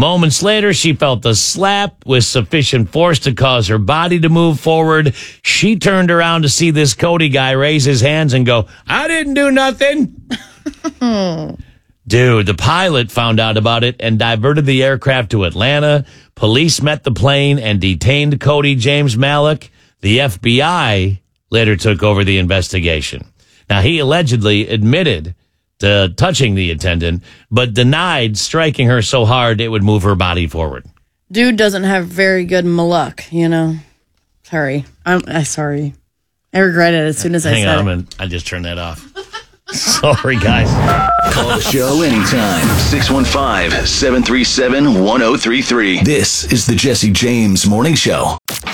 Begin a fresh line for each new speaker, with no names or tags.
Moments later, she felt a slap with sufficient force to cause her body to move forward. She turned around to see this Cody guy raise his hands and go, "I didn't do nothing." Dude, the pilot found out about it and diverted the aircraft to Atlanta. Police met the plane and detained Cody James Malik. The FBI later took over the investigation. Now, he allegedly admitted to touching the attendant, but denied striking her so hard it would move her body forward.
Dude doesn't have very good luck, you know. Sorry. I'm sorry. I regret it as soon as I said it.
I just turned that off. Sorry, guys.
Call the show anytime. 615-737-1033. This is the Jesse James Morning Show.